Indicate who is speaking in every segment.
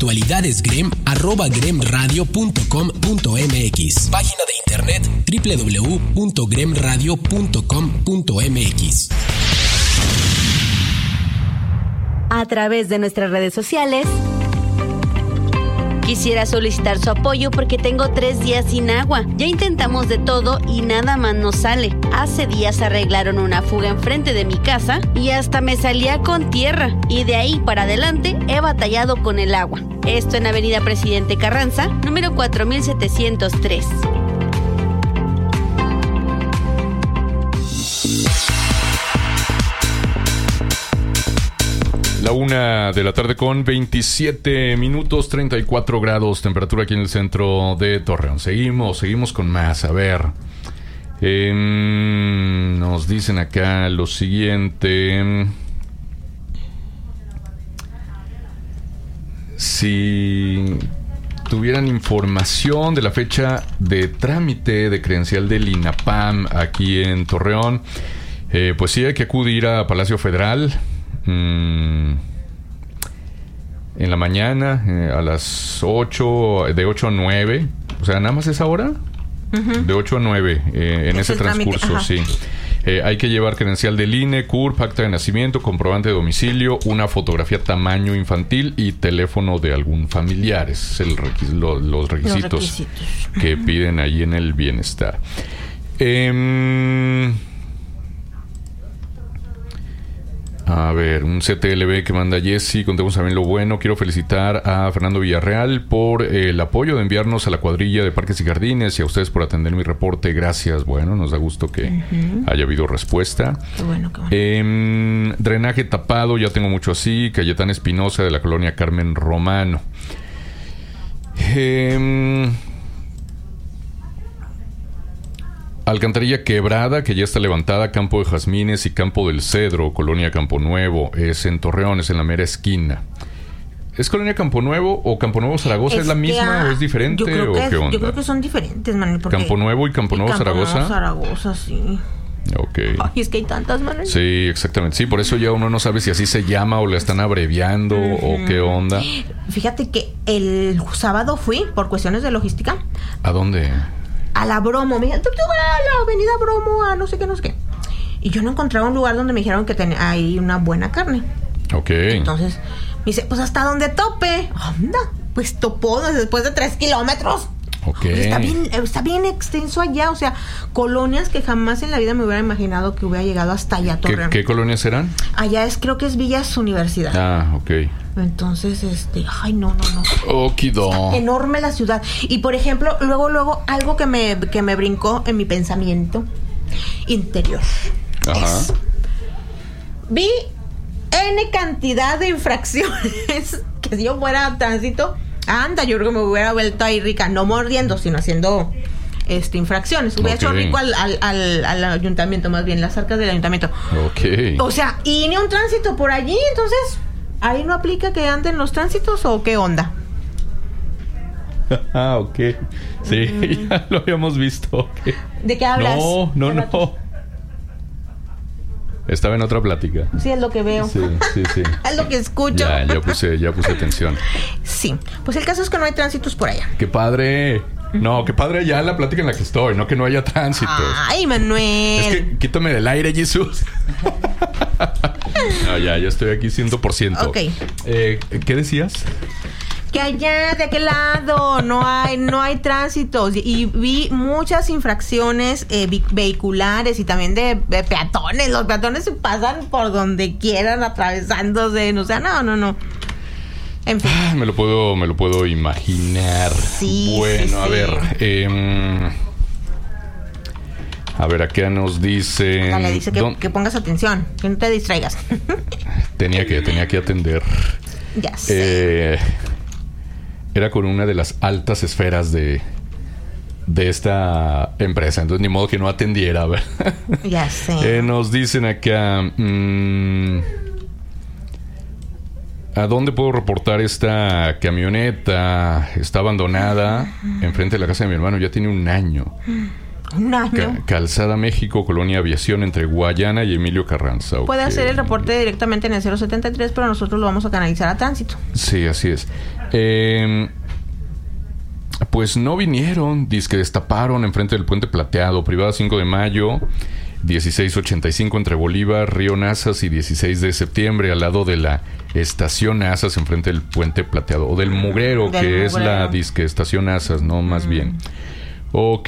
Speaker 1: actualidadesgrem@gremradio.com.mx. Página de internet www.gremradio.com.mx.
Speaker 2: A través de nuestras redes sociales. Quisiera solicitar su apoyo porque tengo 3 días sin agua. Ya intentamos de todo y nada más nos sale. Hace días arreglaron una fuga enfrente de mi casa y hasta me salía con tierra. Y de ahí para adelante he batallado con el agua. Esto en Avenida Presidente Carranza, número 4703.
Speaker 3: La 1 de la tarde con 27 minutos, 34 grados, temperatura aquí en el centro de Torreón. Seguimos con más. A ver, nos dicen acá lo siguiente. Si tuvieran información de la fecha de trámite de credencial del INAPAM aquí en Torreón, pues sí hay que acudir a Palacio Federal. En la mañana, a las 8, de 8 a 9, o sea, nada más esa hora, de 8 a 9, en ese transcurso, sí. Hay que llevar credencial del INE, CURP, acta de nacimiento, comprobante de domicilio, una fotografía tamaño infantil y teléfono de algún familiar. Es los requisitos que piden ahí en el bienestar. A ver, un CTLB que manda Jessy. Contemos también lo bueno. Quiero felicitar a Fernando Villarreal por el apoyo de enviarnos a la cuadrilla de Parques y Jardines y a ustedes por atender mi reporte. Gracias. Bueno, nos da gusto que haya habido respuesta. Qué bueno, qué bueno. Drenaje tapado, ya tengo mucho así. Cayetán Espinosa de la colonia Carmen Romano. Alcantarilla quebrada, que ya está levantada, Campo de Jazmines y Campo del Cedro, Colonia Campo Nuevo, es en Torreón, es en la mera esquina. ¿Es Colonia Campo Nuevo o Campo Nuevo Zaragoza? ¿Es la misma o es diferente o qué onda?
Speaker 4: Yo creo que son diferentes, Manuel.
Speaker 3: Campo Nuevo y Campo Nuevo Zaragoza.
Speaker 4: Nuevo Zaragoza, sí.
Speaker 3: Ok.
Speaker 4: Ay, es que hay tantas, Manuel.
Speaker 3: Sí, exactamente. Sí, por eso ya uno no sabe si así se llama o la están abreviando o qué onda.
Speaker 4: Fíjate que el sábado fui por cuestiones de logística.
Speaker 3: ¿A dónde?
Speaker 4: A la Bromo. Me dijeron, tú a la avenida Bromo, a no sé qué. Y yo no encontraba un lugar donde me dijeron que hay una buena carne.
Speaker 3: Ok.
Speaker 4: Entonces, me dice, pues hasta donde tope. Anda, pues topó después de 3 kilómetros.
Speaker 3: Ok.
Speaker 4: Está bien extenso allá. O sea, colonias que jamás en la vida me hubiera imaginado que hubiera llegado hasta allá.
Speaker 3: ¿Qué colonias eran?
Speaker 4: Allá creo que es Villas Universidad.
Speaker 3: Ah, ok.
Speaker 4: Entonces, ay, no.
Speaker 3: Okido.
Speaker 4: Está enorme la ciudad. Y por ejemplo, luego, algo que me brincó en mi pensamiento interior.
Speaker 3: Ajá.
Speaker 4: Vi N cantidad de infracciones que si yo fuera a tránsito, yo creo que me hubiera vuelto ahí rica, no mordiendo, sino haciendo infracciones. Hubiera hecho rico al ayuntamiento, más bien, las arcas del ayuntamiento.
Speaker 3: Ok.
Speaker 4: O sea, y ni un tránsito por allí, entonces, ¿ahí no aplica que anden los tránsitos o qué onda?
Speaker 3: Ah, ok. Sí, ya lo habíamos visto. Okay.
Speaker 4: ¿De qué hablas?
Speaker 3: No. Estaba en otra plática.
Speaker 4: Sí, es lo que veo.
Speaker 3: Sí.
Speaker 4: Es lo que escucho.
Speaker 3: Ya puse atención.
Speaker 4: Sí, pues el caso es que no hay tránsitos por allá.
Speaker 3: ¡Qué padre! No, qué padre ya la plática en la que estoy, no que no haya tránsitos.
Speaker 4: ¡Ay, Manuel!
Speaker 3: Es que quítame del aire, Jesús. No, ya estoy aquí 100%.
Speaker 4: Ok.
Speaker 3: ¿Qué decías?
Speaker 4: Que allá, de aquel lado, no hay tránsitos. Y vi muchas infracciones vehiculares y también de peatones. Los peatones se pasan por donde quieran, atravesándose. O sea, no. En fin.
Speaker 3: Me lo puedo imaginar.
Speaker 4: Sí.
Speaker 3: Bueno,
Speaker 4: sí.
Speaker 3: A ver, acá nos dice...
Speaker 4: Dale, dice que pongas atención, que no te distraigas.
Speaker 3: Tenía que atender.
Speaker 4: Ya sé.
Speaker 3: Era con una de las altas esferas de esta empresa, entonces ni modo que no atendiera. ¿Verdad?
Speaker 4: Ya sé.
Speaker 3: Nos dicen acá... ¿a dónde puedo reportar esta camioneta? Está abandonada enfrente de la casa de mi hermano. Ya tiene un año.
Speaker 4: ¿Un año?
Speaker 3: Calzada México, Colonia Aviación, entre Guayana y Emilio Carranza.
Speaker 4: Puede hacer el reporte directamente en el 073, pero nosotros lo vamos a canalizar a tránsito.
Speaker 3: Sí, así es. Pues no vinieron, dizque destaparon enfrente del Puente Plateado, Privada 5 de Mayo, 1685 entre Bolívar, Río Nazas y 16 de septiembre, al lado de la estación Nazas, enfrente del Puente Plateado, o del Mugrero,
Speaker 4: Del
Speaker 3: que
Speaker 4: Mugrero.
Speaker 3: es la disque estación Nazas, ¿no? Más bien. Ok.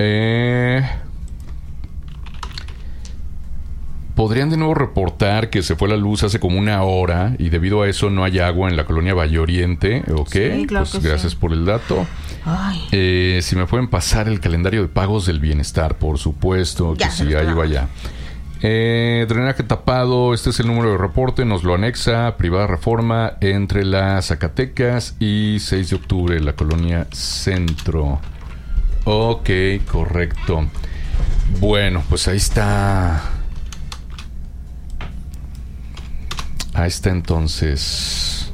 Speaker 3: Podrían de nuevo reportar que se fue la luz hace como una hora y debido a eso no hay agua en la colonia Valle Oriente. Ok,
Speaker 4: Sí, claro
Speaker 3: pues
Speaker 4: que
Speaker 3: gracias
Speaker 4: sí.
Speaker 3: por el dato.
Speaker 4: Ay.
Speaker 3: Si me pueden pasar el calendario de pagos del bienestar, por supuesto, que
Speaker 4: Ya,
Speaker 3: sí,
Speaker 4: se lo
Speaker 3: ahí va
Speaker 4: damos.
Speaker 3: ya. Drenaje tapado, este es el número de reporte, nos lo anexa Privada Reforma entre las Zacatecas y 6 de octubre, la colonia Centro. Ok, correcto. Bueno, pues ahí está. Ahí está entonces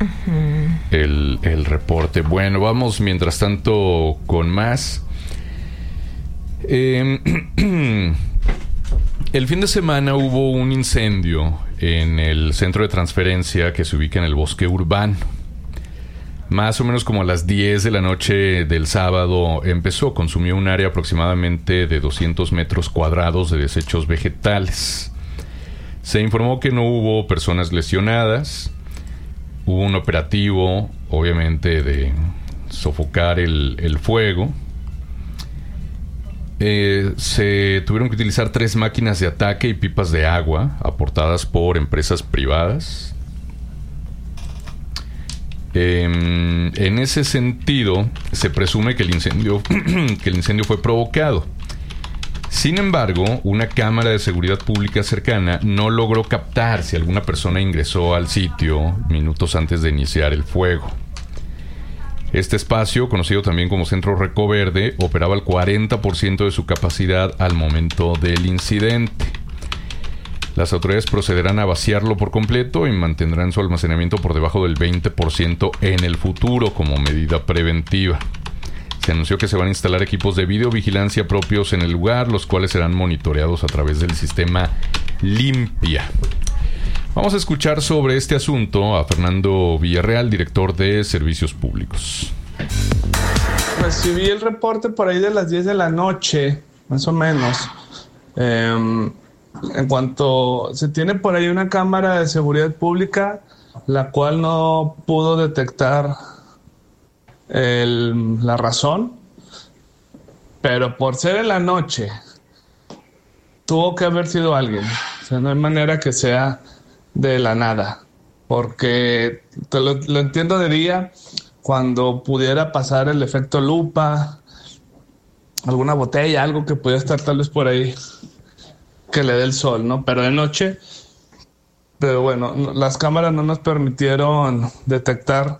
Speaker 3: el reporte. Bueno, vamos mientras tanto con más. El fin de semana hubo un incendio en el centro de transferencia que se ubica en el Bosque Urbano. Más o menos como a las 10 de la noche del sábado empezó. Consumió un área aproximadamente de 200 metros cuadrados de desechos vegetales. Se informó que no hubo personas lesionadas. Hubo un operativo, obviamente, de sofocar el fuego. Se tuvieron que utilizar 3 máquinas de ataque y pipas de agua aportadas por empresas privadas. En ese sentido, se presume que el incendio fue provocado. Sin embargo, una cámara de seguridad pública cercana no logró captar si alguna persona ingresó al sitio minutos antes de iniciar el fuego. Este espacio, conocido también como Centro Recoverde, operaba al 40% de su capacidad al momento del incidente. Las autoridades procederán a vaciarlo por completo y mantendrán su almacenamiento por debajo del 20% en el futuro como medida preventiva. Se anunció que se van a instalar equipos de videovigilancia propios en el lugar, los cuales serán monitoreados a través del sistema Limpia. Vamos a escuchar sobre este asunto a Fernando Villarreal, director de Servicios Públicos.
Speaker 5: Recibí el reporte por ahí de las 10 de la noche, más o menos. En cuanto se tiene por ahí una cámara de seguridad pública, la cual no pudo detectar la razón, pero por ser en la noche tuvo que haber sido alguien. O sea, no hay manera que sea de la nada, porque lo entiendo de día, cuando pudiera pasar el efecto lupa, alguna botella, algo que pudiera estar tal vez por ahí que le dé el sol, ¿no? Pero de noche, pero bueno, las cámaras no nos permitieron detectar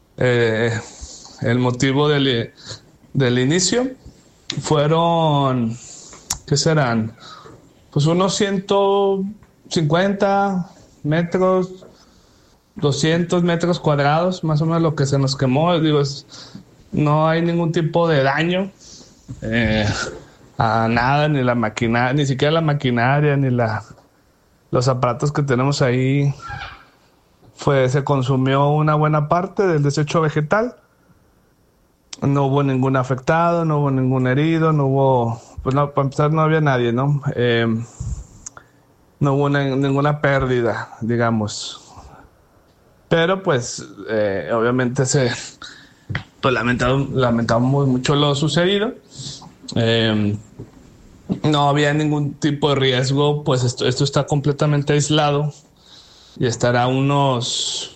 Speaker 5: el motivo del inicio. Fueron, ¿qué serán? Pues unos 150 metros, 200 metros cuadrados, más o menos lo que se nos quemó. Digo, no hay ningún tipo de daño a nada, ni la maquinaria, ni siquiera la maquinaria, ni los aparatos que tenemos ahí. Se consumió una buena parte del desecho vegetal. No hubo ningún afectado, no hubo ningún herido, no hubo, pues no, para empezar no había nadie, ¿no? No hubo ninguna pérdida, digamos. Pero pues obviamente pues lamentamos mucho lo sucedido. No había ningún tipo de riesgo, pues esto está completamente aislado y estará a unos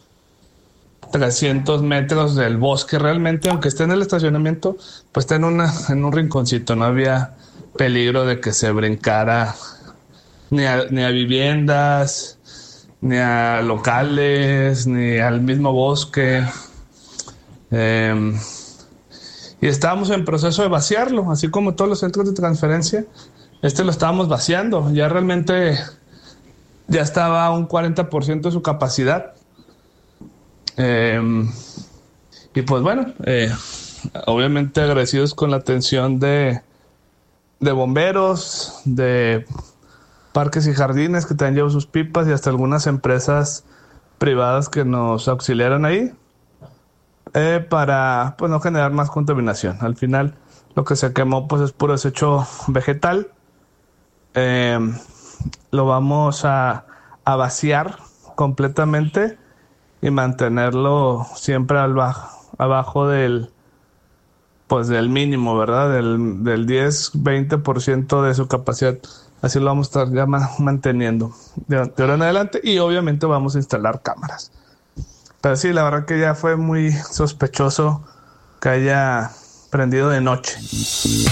Speaker 5: 300 metros del bosque realmente, aunque esté en el estacionamiento, pues está en un rinconcito. No había peligro de que se brincara ni a viviendas, ni a locales, ni al mismo bosque. Y estábamos en proceso de vaciarlo, así como todos los centros de transferencia. Lo estábamos vaciando. Ya realmente ya estaba a un 40% de su capacidad. Y pues bueno, obviamente agradecidos con la atención de bomberos, de parques y jardines que también llevan sus pipas y hasta algunas empresas privadas que nos auxiliaron ahí. para pues no generar más contaminación. Al final lo que se quemó pues es puro desecho vegetal. Lo vamos a vaciar completamente y mantenerlo siempre abajo del mínimo, ¿verdad? Del 10-20% de su capacidad. Así lo vamos a estar ya manteniendo de ahora en adelante, y obviamente vamos a instalar cámaras. Pero sí, la verdad que ya fue muy sospechoso que haya prendido de noche.